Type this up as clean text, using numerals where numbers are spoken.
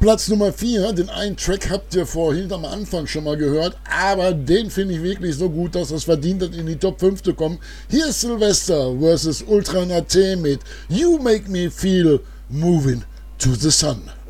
Platz Nummer 4, den einen Track habt ihr vorhin am Anfang schon mal gehört, aber den finde ich wirklich so gut, dass es verdient hat, in die Top 5 zu kommen. Hier ist Sylvester vs. Ultra Nate mit You Make Me Feel Moving to the Sun.